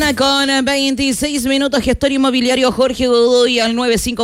mañana con 26 minutos. Gestor inmobiliario Jorge Godoy al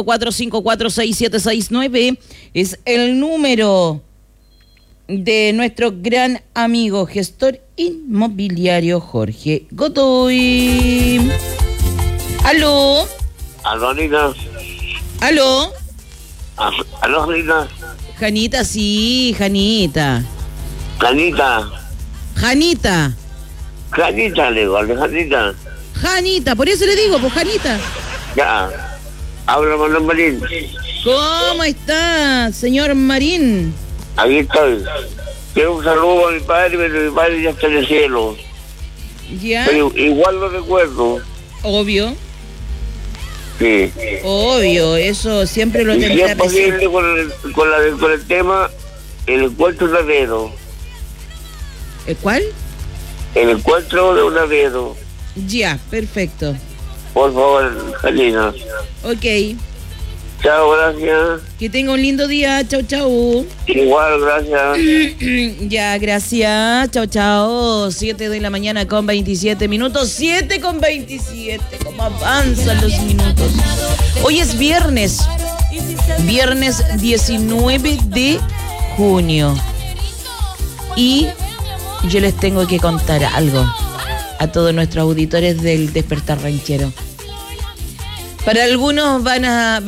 954-546769 es el número de nuestro gran amigo gestor inmobiliario Jorge Godoy. ¿Aló? ¿Aló, Anita? ¿Aló? ¿Aló, Anita? Janita, sí, Janita. Janita. Janita. Janita, le digo, Janita. Janita, por eso le digo, pues Janita. Ya. Habla con el Marín. ¿Cómo está, señor Marín? Aquí estoy. Quiero un saludo a mi padre, pero mi padre ya está en el cielo. ¿Ya? Pero igual lo recuerdo. Obvio. Sí. Obvio, eso siempre lo Y si tendrá es posible con el tema, el encuentro de Navedo. ¿El cuál? El encuentro de un Navedo. Ya, perfecto. Por favor, Janina. Ok. Chao, gracias. Que tenga un lindo día. Chau, chau. Igual, gracias. Ya, gracias. Chau, chau. 7 de la mañana con 27 minutos. 7 con 27. ¿Cómo avanzan los minutos? Hoy es viernes. Viernes 19 de junio. Y yo les tengo que contar algo a todos nuestros auditores del Despertar Ranchero. Para algunos van a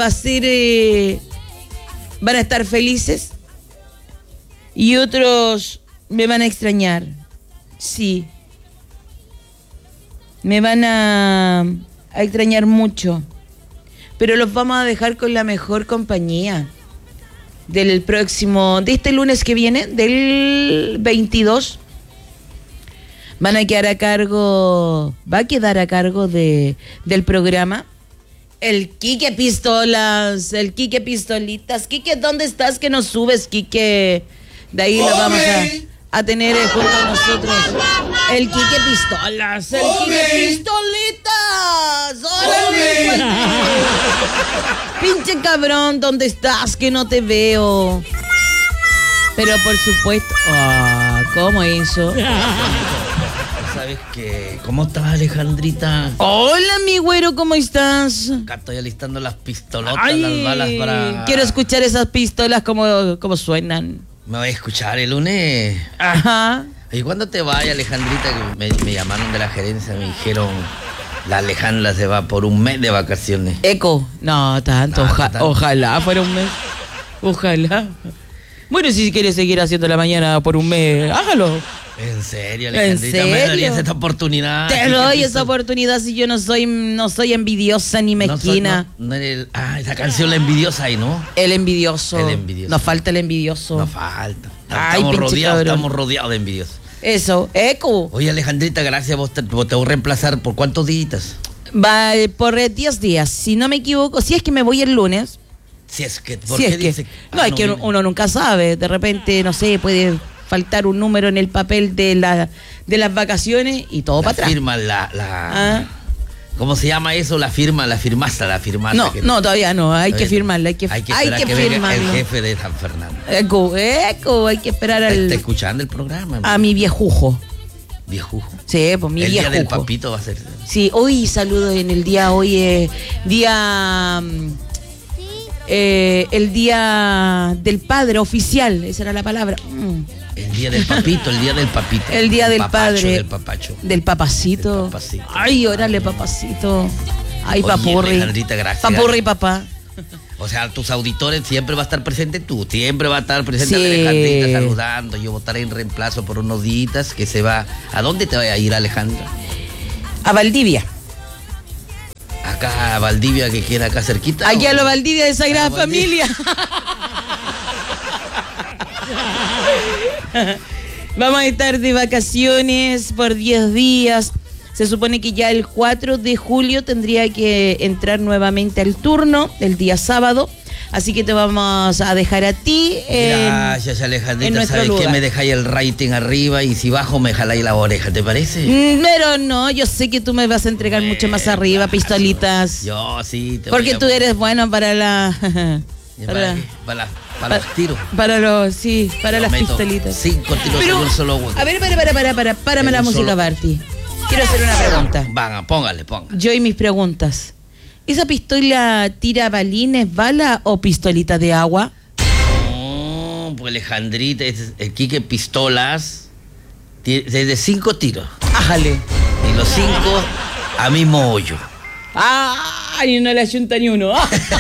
estar felices y otros me van a extrañar. Sí. Me van a extrañar mucho. Pero los vamos a dejar con la mejor compañía de este lunes que viene, del 22. Va a quedar a cargo del programa el Quique Pistolas, el Quique Pistolitas. Quique, ¿dónde estás que nos subes, Quique? De ahí lo vamos a tener junto a nosotros. El Quique Pistolas, el Quique Pistolitas. ¡Hola, pinche cabrón, ¿dónde estás que no te veo? Pero por supuesto... ¿cómo hizo? ¿Sabes qué? ¿Cómo estás, Alejandrita? Hola, mi güero, ¿cómo estás? Acá estoy alistando las pistolotas, Ay, las balas para... quiero escuchar esas pistolas como suenan. ¿Me voy a escuchar el lunes? Ajá. ¿Y cuándo te vayas, Alejandrita? Que me llamaron de la gerencia, me dijeron... La Alejandra se va por un mes de vacaciones. Eco. No, tanto. Ojalá fuera un mes. Ojalá. Bueno, si quieres seguir haciendo la mañana por un mes, hágalo. ¿En serio, Alejandrita? ¿En serio? ¿Me darías esta oportunidad? Te doy esa oportunidad si yo no soy envidiosa ni mezquina. Esa canción La Envidiosa ahí, ¿no? El envidioso. El envidioso. Nos falta el envidioso. Nos falta. Ay, Estamos rodeados de envidiosos. Eso, eco. Oye, Alejandrita, gracias. Vos te voy a reemplazar por ¿cuántos días? Va por 10 días. Si no me equivoco, si es que me voy el lunes. Si es que... No, es que uno nunca sabe. De repente, no sé, puede faltar un número en el papel de las vacaciones y todo para atrás. Firma ¿cómo se llama eso? La firmaza. No, todavía no. Hay que firmarla. Hay que firmarla. El jefe de San Fernando. Eco. Hay que esperar Está escuchando el programa. A mi viejujo. Viejujo. Sí, pues mi viejujo. El día del papito va a ser. Sí, hoy saludo en el día, el día del padre oficial, esa era la palabra. El día del papito. El día del padre. Del papacho. Del papacito. Ay, órale, papacito. Ay, papurri. Gracias. Papurri, papá. O sea, tus auditores siempre va a estar presente tú. Siempre va a estar presente Sí. Alejandrita saludando. Yo voy a estar en reemplazo por unos días que se va. ¿A dónde te va a ir, Alejandra? A Valdivia. Acá a Valdivia, que queda acá cerquita. Allá a lo Valdivia de Sagrada Familia. Vamos a estar de vacaciones por 10 días. Se supone que ya el 4 de julio tendría que entrar nuevamente al turno, el día sábado. Así que te vamos a dejar a ti. Gracias, Alejandrita. ¿Sabes qué? Me dejáis el rating arriba y si bajo me jaláis la oreja, ¿te parece? Pero no, yo sé que tú me vas a entregar mucho más arriba, pistolitas. Yo sí. Porque tú eres bueno para la... para los tiros. Para las pistolitas. 5 tiros en un solo hueco. A ver, párame la música, Barty. quiero hacer una pregunta. Van, póngale. Yo y mis preguntas. ¿Esa pistola tira balines, bala o pistolita de agua? No, pues Alejandrita, el Quique pistolas, desde 5 tiros. Ájale. Y los 5 a mismo hoyo. ¡Ay! No le ayunta ni uno.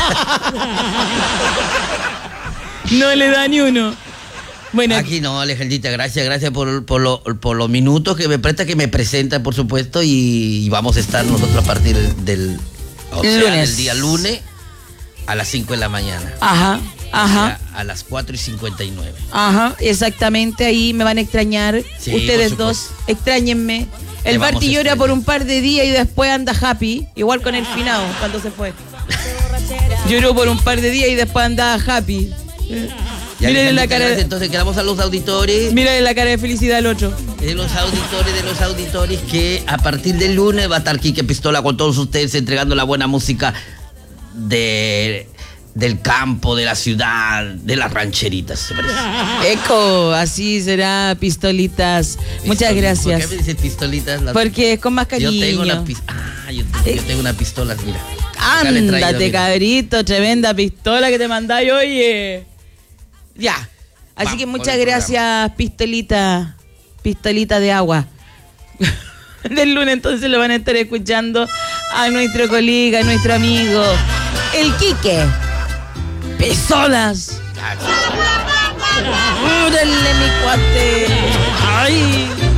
No le da ni uno. Bueno, aquí no, Alejandrita, gracias por los minutos que me presta, que me presenta, por supuesto, y vamos a estar nosotros a partir del lunes. El día lunes a las 5 de la mañana. Ajá. A las 4:59. Ajá, exactamente, ahí me van a extrañar. Sí, ustedes dos, extrañenme. El Barty llora por un par de días y después anda happy, igual con el finado cuando se fue. Lloró por un par de días y después andaba happy. Mírale la cara. Entonces quedamos a los auditores. Mírale la cara de felicidad al otro. De los auditores, que a partir del lunes va a estar Quique Pistola con todos ustedes entregando la buena música del campo, de la ciudad, de las rancheritas, ¿se parece? Eco, así será, pistolitas. Muchas gracias. ¿Por qué me dices pistolitas? Porque es con más cariño. Yo tengo yo tengo una pistola, mira. Ándate, cabrito, tremenda pistola que te mandáis, oye. Ya. Así Vamos, que muchas gracias, pistolita de agua. Del lunes entonces lo van a estar escuchando a nuestro colega, a nuestro amigo, el Quique Pistolas. ¡Órale, mi cuate! ¡Ay!